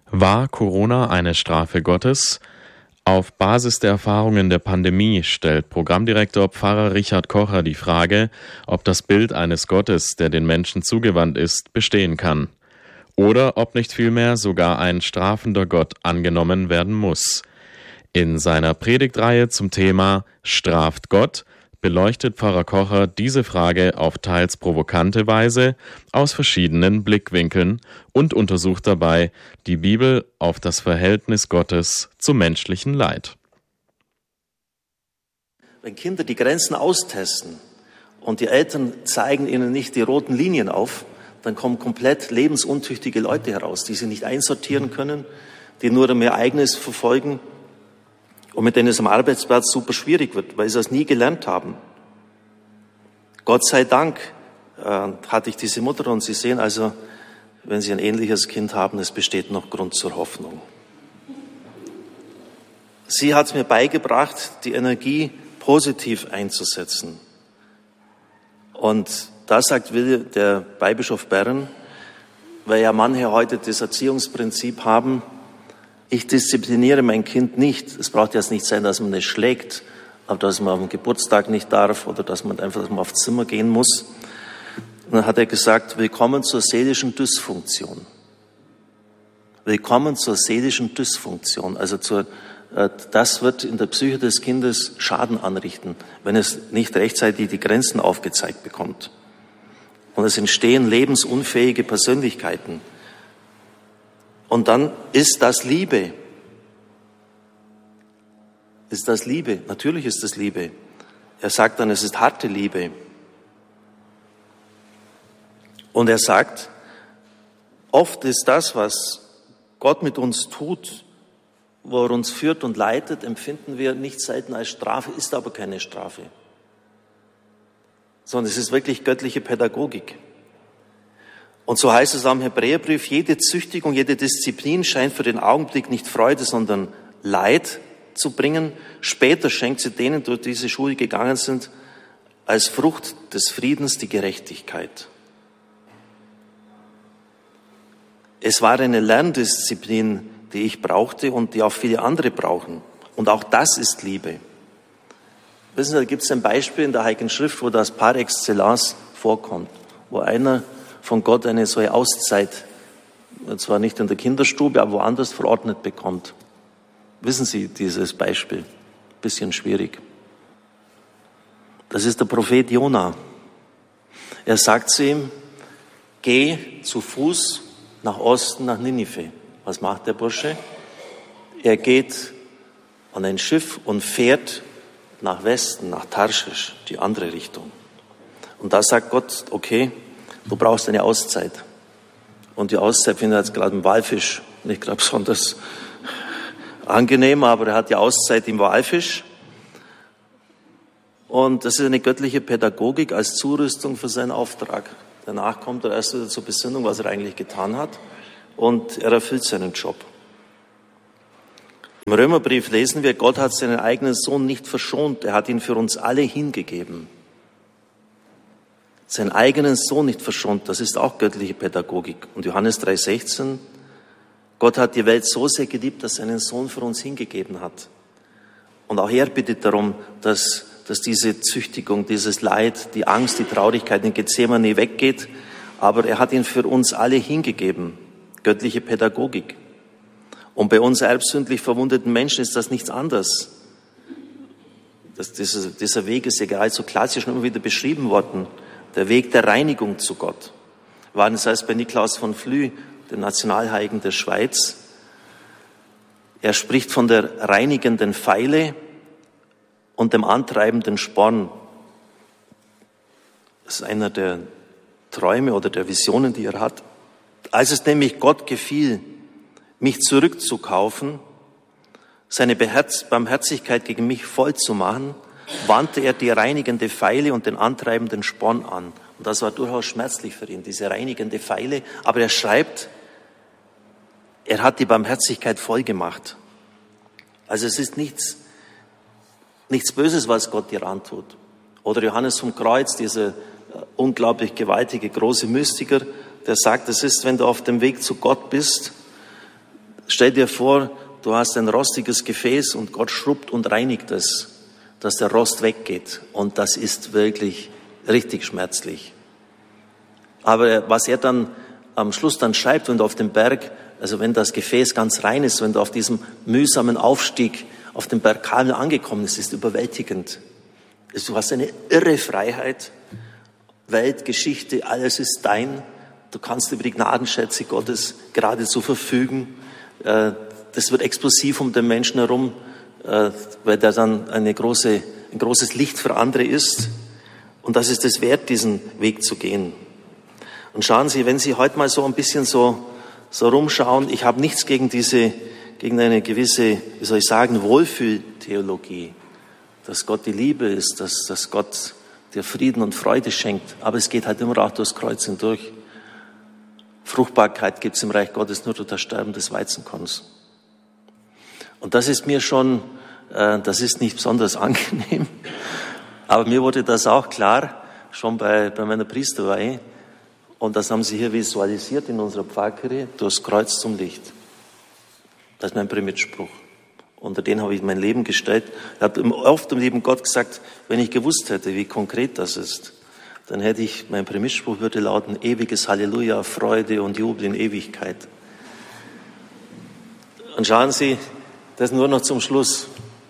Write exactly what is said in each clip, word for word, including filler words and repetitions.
War Corona eine Strafe Gottes? Auf Basis der Erfahrungen der Pandemie stellt Programmdirektor Pfarrer Richard Kocher die Frage, ob das Bild eines Gottes, der den Menschen zugewandt ist, bestehen kann. Oder ob nicht vielmehr sogar ein strafender Gott angenommen werden muss. In seiner Predigtreihe zum Thema »Straft Gott« beleuchtet Pfarrer Kocher diese Frage auf teils provokante Weise aus verschiedenen Blickwinkeln und untersucht dabei die Bibel auf das Verhältnis Gottes zum menschlichen Leid. Wenn Kinder die Grenzen austesten und die Eltern zeigen ihnen nicht die roten Linien auf, dann kommen komplett lebensuntüchtige Leute heraus, die sie nicht einsortieren können, die nur mehr Eigenes verfolgen und mit denen es am Arbeitsplatz super schwierig wird, weil sie das nie gelernt haben. Gott sei Dank äh, hatte ich diese Mutter und Sie sehen also, wenn Sie ein ähnliches Kind haben, es besteht noch Grund zur Hoffnung. Sie hat mir beigebracht, die Energie positiv einzusetzen. Und da sagt der Weihbischof Bern, weil ja manche heute das Erziehungsprinzip haben, ich diszipliniere mein Kind nicht. Es braucht jetzt nicht sein, dass man es schlägt, aber dass man am Geburtstag nicht darf oder dass man einfach dass man aufs Zimmer gehen muss. Und dann hat er gesagt, willkommen zur seelischen Dysfunktion. Willkommen zur seelischen Dysfunktion. Also zur, äh, das wird in der Psyche des Kindes Schaden anrichten, wenn es nicht rechtzeitig die Grenzen aufgezeigt bekommt. Und es entstehen lebensunfähige Persönlichkeiten. Und dann ist das Liebe. Ist das Liebe? Natürlich ist das Liebe. Er sagt dann, es ist harte Liebe. Und er sagt, oft ist das, was Gott mit uns tut, wo er uns führt und leitet, empfinden wir nicht selten als Strafe, ist aber keine Strafe. Sondern es ist wirklich göttliche Pädagogik. Und so heißt es am Hebräerbrief, jede Züchtigung, jede Disziplin scheint für den Augenblick nicht Freude, sondern Leid zu bringen. Später schenkt sie denen, die durch diese Schule gegangen sind, als Frucht des Friedens die Gerechtigkeit. Es war eine Lerndisziplin, die ich brauchte und die auch viele andere brauchen. Und auch das ist Liebe. Wissen Sie, da gibt es ein Beispiel in der Heiligen Schrift, wo das par excellence vorkommt, wo einer von Gott eine solche Auszeit, zwar nicht in der Kinderstube, aber woanders verordnet bekommt. Wissen Sie dieses Beispiel? Bisschen schwierig. Das ist der Prophet Jona. Er sagt zu ihm, geh zu Fuß nach Osten, nach Ninive. Was macht der Bursche? Er geht an ein Schiff und fährt nach Westen, nach Tarschisch, die andere Richtung. Und da sagt Gott, okay, du brauchst eine Auszeit. Und die Auszeit findet jetzt gerade im Walfisch nicht gerade besonders angenehm, aber er hat die Auszeit im Walfisch. Und das ist eine göttliche Pädagogik als Zurüstung für seinen Auftrag. Danach kommt er erst wieder zur Besinnung, was er eigentlich getan hat. Und er erfüllt seinen Job. Im Römerbrief lesen wir, Gott hat seinen eigenen Sohn nicht verschont. Er hat ihn für uns alle hingegeben. Seinen eigenen Sohn nicht verschont, das ist auch göttliche Pädagogik. Und Johannes drei sechzehn, Gott hat die Welt so sehr geliebt, dass er seinen Sohn für uns hingegeben hat. Und auch er bittet darum, dass, dass diese Züchtigung, dieses Leid, die Angst, die Traurigkeit in Gethsemane weggeht. Aber er hat ihn für uns alle hingegeben. Göttliche Pädagogik. Und bei uns erbsündlich verwundeten Menschen ist das nichts anderes. Das, dieser, dieser Weg ist ja gerade so klassisch immer wieder beschrieben worden. Der Weg der Reinigung zu Gott. Wir waren das heißt bei Niklaus von Flüe, dem Nationalheiligen der Schweiz. Er spricht von der reinigenden Feile und dem antreibenden Sporn. Das ist einer der Träume oder der Visionen, die er hat. Als es nämlich Gott gefiel, mich zurückzukaufen, seine Barmherzigkeit gegen mich voll zu machen, wandte er die reinigende Feile und den antreibenden Sporn an. Und das war durchaus schmerzlich für ihn, diese reinigende Feile. Aber er schreibt, er hat die Barmherzigkeit voll gemacht. Also es ist nichts, nichts Böses, was Gott dir antut. Oder Johannes vom Kreuz, dieser unglaublich gewaltige, große Mystiker, der sagt, es ist, wenn du auf dem Weg zu Gott bist, Stell dir vor, du hast ein rostiges Gefäß und Gott schrubbt und reinigt es, dass der Rost weggeht. Und das ist wirklich richtig schmerzlich. Aber was er dann am Schluss dann schreibt, wenn du auf dem Berg, also wenn das Gefäß ganz rein ist, wenn du auf diesem mühsamen Aufstieg auf dem Berg Karmel angekommen bist, ist überwältigend. Du hast eine irre Freiheit, Welt, Geschichte, alles ist dein. Du kannst über die Gnadenschätze Gottes geradezu verfügen. Das wird explosiv um den Menschen herum, weil der dann eine große, ein großes Licht für andere ist. Und das ist es wert, diesen Weg zu gehen. Und schauen Sie, wenn Sie heute mal so ein bisschen so, so rumschauen, ich habe nichts gegen diese, gegen eine gewisse, wie soll ich sagen, Wohlfühltheologie, dass Gott die Liebe ist, dass, dass Gott dir Frieden und Freude schenkt. Aber es geht halt immer auch durchs Kreuz hindurch. Fruchtbarkeit gibt es im Reich Gottes nur durch das Sterben des Weizenkorns. Und das ist mir schon, äh, das ist nicht besonders angenehm. Aber mir wurde das auch klar, schon bei, bei meiner Priesterweihe. Und das haben sie hier visualisiert in unserer Pfarrkirche, durchs Kreuz zum Licht. Das ist mein Primitspruch. Unter den habe ich mein Leben gestellt. Ich habe oft im Leben Gott gesagt, wenn ich gewusst hätte, wie konkret das ist, dann hätte ich, mein Primitspruch würde lauten, ewiges Halleluja, Freude und Jubel in Ewigkeit. Und schauen Sie, das nur noch zum Schluss.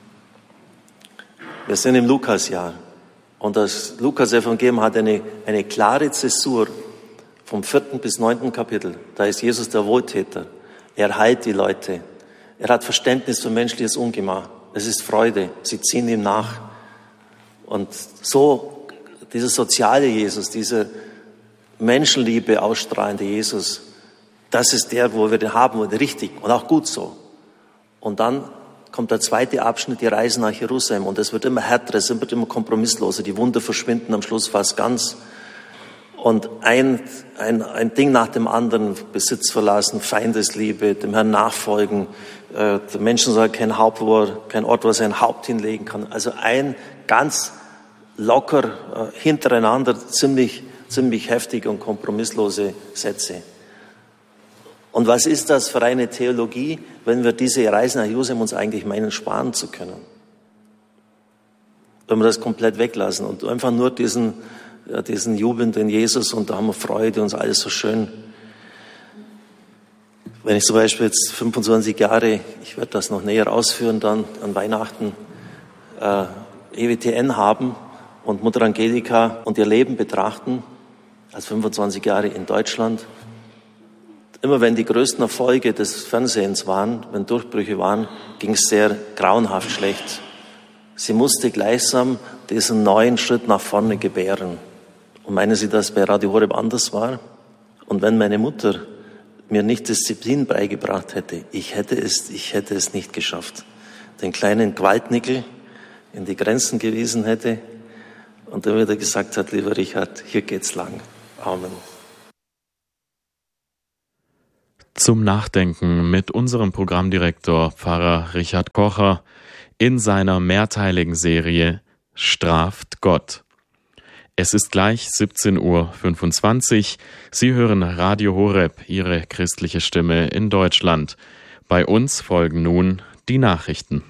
Wir sind im Lukasjahr. Und das Lukas-Evangelium hat eine, eine klare Zäsur vom vierten bis neunten Kapitel. Da ist Jesus der Wohltäter. Er heilt die Leute. Er hat Verständnis für menschliches Ungemach. Es ist Freude. Sie ziehen ihm nach. Und so, dieser soziale Jesus, dieser Menschenliebe ausstrahlende Jesus, das ist der, wo wir den haben wollen, richtig und auch gut so. Und dann kommt der zweite Abschnitt, die Reise nach Jerusalem. Und es wird immer härter, es wird immer kompromissloser. Die Wunder verschwinden am Schluss fast ganz. Und ein, ein, ein Ding nach dem anderen, Besitz verlassen, Feindesliebe, dem Herrn nachfolgen. Äh, der Menschen soll kein Haupt, wo er, kein Ort, wo er sein Haupt hinlegen kann. Also ein ganz locker äh, hintereinander, ziemlich, ziemlich heftige und kompromisslose Sätze. Und was ist das für eine Theologie, wenn wir diese Reise nach Jerusalem uns eigentlich meinen, sparen zu können? Wenn wir das komplett weglassen und einfach nur diesen, ja, diesen jubelnden Jesus und da haben wir Freude und ist alles so schön. Wenn ich zum Beispiel jetzt fünfundzwanzig Jahre, ich werde das noch näher ausführen, dann an Weihnachten äh, E W T N haben und Mutter Angelika und ihr Leben betrachten, als fünfundzwanzig Jahre in Deutschland. Immer wenn die größten Erfolge des Fernsehens waren, wenn Durchbrüche waren, ging es sehr grauenhaft schlecht. Sie musste gleichsam diesen neuen Schritt nach vorne gebären. Und meinen Sie, dass bei Radio Horeb anders war? Und wenn meine Mutter mir nicht Disziplin beigebracht hätte, ich hätte es, ich hätte es nicht geschafft. Den kleinen Gewaltnickel in die Grenzen gewiesen hätte und dann wieder gesagt hat, lieber Richard, hier geht's lang. Amen. Zum Nachdenken mit unserem Programmdirektor Pfarrer Richard Kocher in seiner mehrteiligen Serie Straft Gott. Es ist gleich siebzehn Uhr fünfundzwanzig. Sie hören Radio Horeb, Ihre christliche Stimme in Deutschland. Bei uns folgen nun die Nachrichten.